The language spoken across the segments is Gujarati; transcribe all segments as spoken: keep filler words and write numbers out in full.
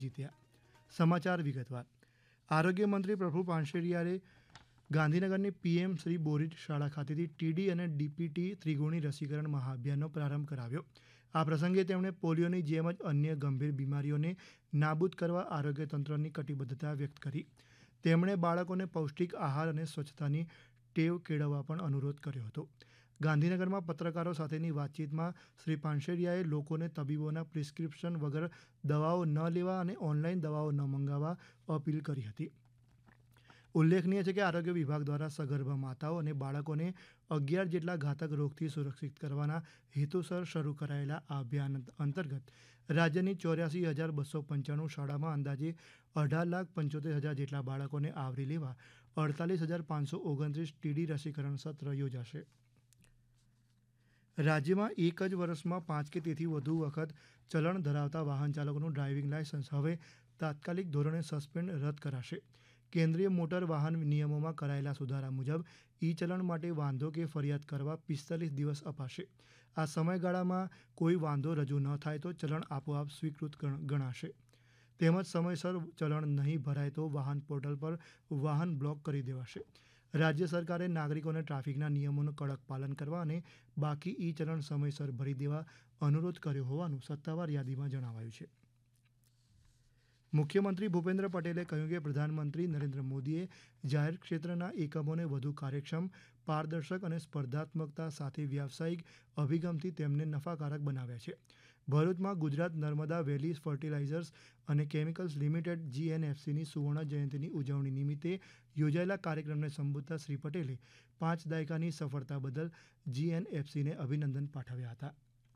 જીત્યા. સમાચાર વિગતવાર. આરોગ્ય મંત્રી પ્રભુ પાનશેરિયાએ ગાંધીનગરની પીએમ શ્રી બોરીટ શાળા ખાતેથી ટીડી અને ડીપીટી ત્રિગુણી રસીકરણ મહાઅભિયાનનો પ્રારંભ કરાવ્યો. આ પ્રસંગે તેમણે પોલિયોની જેમ જ અન્ય ગંભીર બીમારીઓને નાબૂદ કરવા આરોગ્ય તંત્રની કટિબદ્ધતા વ્યક્ત કરી. તેમણે બાળકોને પૌષ્ટિક આહાર અને સ્વચ્છતાની ટેવ કેળવવા પણ અનુરોધ કર્યો હતો. ગાંધીનગરમાં પત્રકારો સાથેની વાતચીતમાં શ્રી પાનશેરિયાએ લોકોને તબીબોના પ્રિસ્ક્રિપ્શન વગર દવાઓ ન લેવા અને ઓનલાઈન દવાઓ ન મંગાવવા અપીલ કરી હતી. ઉલ્લેખનીય છે કે આરોગ્ય વિભાગ દ્વારા સગર્ભા માતાઓ અને બાળકોને અગિયાર જેટલા ઘાતક રોગથી સુરક્ષિત કરવાના હેતુસર શરૂ કરાયેલા આ અભિયાન અંતર્ગત રાજ્યની ચોર્યાસી હજાર બસો પંચાણું શાળામાં અંદાજે અઢાર લાખ પંચોતેર હજાર જેટલા બાળકોને આવરી લેવા અડતાલીસ હજાર પાંચસો ઓગણત્રીસ ટીડી રસીકરણ સત્ર યોજાશે. રાજ્યમાં એક જ વર્ષમાં પાંચ કે તેથી વધુ વખત ચલણ ધરાવતા વાહન ચાલકોનું ડ્રાઇવિંગ લાયસન્સ હવે તાત્કાલિક ધોરણે સસ્પેન્ડ રદ કરાશે. કેન્દ્રીય મોટર વાહન નિયમોમાં કરાયેલા સુધારા મુજબ ઈ ચલણ માટે વાંધો કે ફરિયાદ કરવા પિસ્તાલીસ દિવસ અપાશે. આ સમયગાળામાં કોઈ વાંધો રજૂ ન થાય તો ચલણ આપોઆપ સ્વીકૃત ગણાશે. તેમજ સમયસર ચલણ નહીં ભરાય તો વાહન પોર્ટલ પર વાહન બ્લોક કરી દેવાશે. રાજ્ય સરકારે નાગરિકોને ટ્રાફિકના નિયમોનું કડક પાલન કરવા અને બાકી ઈ ચલણ સમયસર ભરી દેવા અનુરોધ કર્યો હોવાનું સત્તાવાર યાદીમાં જણાવાયું છે. મુખ્યમંત્રી ભૂપેન્દ્ર પટેલે કહ્યું કે પ્રધાનમંત્રી નરેન્દ્ર મોદીએ જાહેર ક્ષેત્રના એકમોને વધુ કાર્યક્ષમ, પારદર્શક અને સ્પર્ધાત્મકતા સાથે વ્યાવસાયિક અભિગમથી તેમને નફાકારક બનાવ્યા છે. ભરૂચમાં ગુજરાત નર્મદા વેલી ફર્ટિલાઇઝર્સ અને કેમિકલ્સ લિમિટેડ જીએનએફસીની સુવર્ણ જયંતિની ઉજવણી નિમિત્તે યોજાયેલા કાર્યક્રમને સંબોધતા શ્રી પટેલે પાંચ દાયકાની સફળતા બદલ જીએનએફસીને અભિનંદન પાઠવ્યા હતા.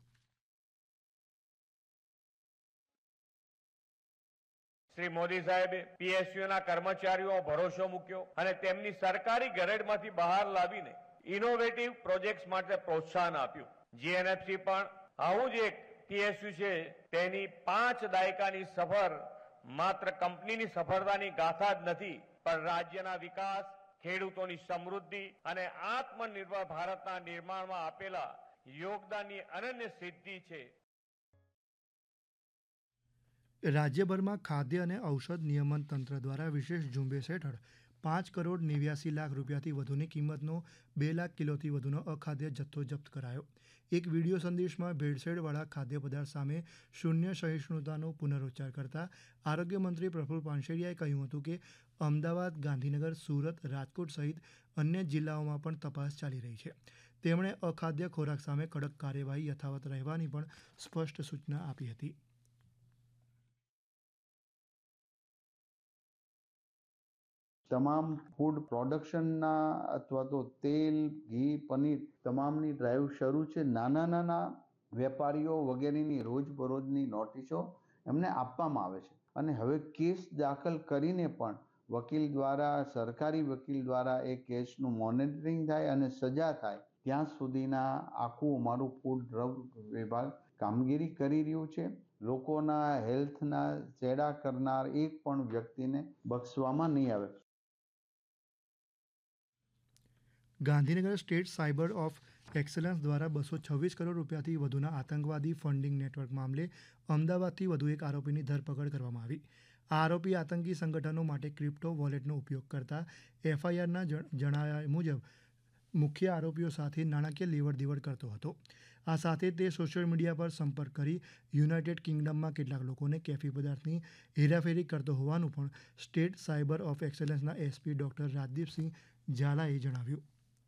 શ્રી મોદી સાહેબે પીએસયુના કર્મચારીઓ ભરોસો મૂક્યો અને તેમની સરકારી ગેરેડમાંથી બહાર લાવીને ઇનોવેટિવ પ્રોજેક્ટ્સ માટે પ્રોત્સાહન આપ્યું. જીએનએફસી પણ આવું જ એક પીએસયુ છે તેની પાંચ દાયકાની સફર માત્ર કંપનીની સફળતાની ગાથા જ નથી, પણ રાજ્યના વિકાસ, ખેડૂતોની સમૃદ્ધિ અને આત્મનિર્ભર ભારતના નિર્માણમાં આપેલા યોગદાનની અનન્ય સિદ્ધિ છે. રાજ્યભરમાં ખાદ્ય અને ઔષધ નિયમન તંત્ર દ્વારા વિશેષ ઝુંબેશ હેઠળ પાંચ કરોડ નેવ્યાસી લાખ રૂપિયાથી વધુની કિંમતનો બે લાખ કિલોથી વધુનો અખાદ્ય જથ્થો જપ્ત કરાયો. એક વિડીયો સંદેશમાં ભેળસેળવાળા ખાદ્ય પદાર્થ સામે શૂન્ય સહિષ્ણુતાનો પુનરોચ્ચાર કરતા આરોગ્ય મંત્રી પ્રફુલ પાનશેરિયાએ કહ્યું હતું કે અમદાવાદ, ગાંધીનગર, સુરત, રાજકોટ સહિત અન્ય જિલ્લાઓમાં પણ તપાસ ચાલી રહી છે. તેમણે અખાદ્ય ખોરાક સામે કડક કાર્યવાહી યથાવત રહેવાની પણ સ્પષ્ટ સૂચના આપી હતી. તમામ ફૂડ પ્રોડક્શનના અથવા તો તેલ, ઘી, પનીર તમામની ડ્રાઈવ શરૂ છે. નાના નાના વેપારીઓ વગેરેની રોજબરોજની નોટિસો એમને આપવામાં આવે છે અને હવે કેસ દાખલ કરીને પણ વકીલ દ્વારા, સરકારી વકીલ દ્વારા એ કેસનું મોનિટરિંગ થાય અને સજા થાય ત્યાં સુધીના આખું અમારું ફૂડ ડ્રગ વિભાગ કામગીરી કરી રહ્યું છે. લોકોના હેલ્થના ચેડા કરનાર એક પણ વ્યક્તિને બક્ષવામાં નહીં આવે. Gandhinagar state cyber of excellence દ્વારા બસો છવ્વીસ કરોડ રૂપિયાથી વધુના આતંકવાદી ફંડિંગ નેટવર્ક મામલે અમદાવાદથી વધુ એક આરોપીની ધરપકડ કરવામાં આવી. આ આરોપી આતંકી સંગઠનો માટે ક્રિપ્ટો વોલેટનો ઉપયોગ કરતા એફઆઈઆરના જણાવ્યા મુજબ મુખ્ય આરોપીઓ સાથે નાણાકીય લેવડ દેવડ કરતો હતો. આ સાથે તે સોશિયલ મીડિયા પર સંપર્ક કરી યુનાઇટેડ કિંગડમમાં કેટલાક લોકોને કેફી પદાર્થની હેરાફેરી કરતો હોવાનું પણ state cyber of એક્સલન્સના SP doctor Rajdeepsinh ઝાલાએ જણાવ્યું.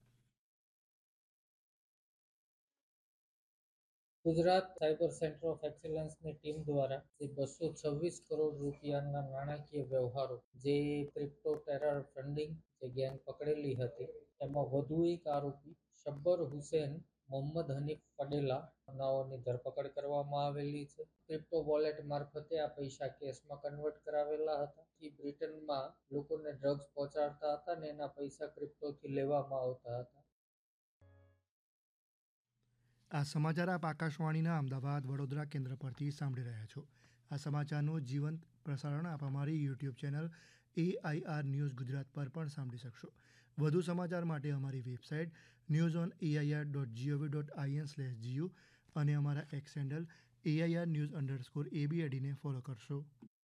Gujarat cyber centre of એક્સેલન્સની team દ્વારા જે બસો છવ્વીસ કરોડ રૂપિયાના નાણાકીય વ્યવહારો જે ક્રિપ્ટો ટેરર ફંડિંગ જે ગેંગ પકડેલી હતી એમાં વધુ એક આરોપી શબ્બર હુસેન મોહમ્મદ હનીફ પટેલા નાઓની ધરપકડ કરવામાં આવેલી છે. ક્રિપ્ટો વોલેટ મારફતે આ પૈસા કેશમાં કન્વર્ટ કરાવેલા હતા. એ બ્રિટનમાં લોકોને ડ્રગ્સ પહોંચાડતા હતા અને એના પૈસા ક્રિપ્ટોથી લેવામાં આવતા હતા. આ સમાચાર આપ આકાશવાણીના અમદાવાદ, વડોદરા કેન્દ્ર પરથી સાંભળી રહ્યા છો. આ સમાચારનું જીવંત પ્રસારણ આપ અમારી YouTube channel AIR news Gujarat પર પણ સાંભળી શકશો. વધુ સમાચાર માટે અમારી website news on AIR dot GOV dot IN slash GU અને અમારા x handle AIR news underscore એબીએડીને follow કરશો.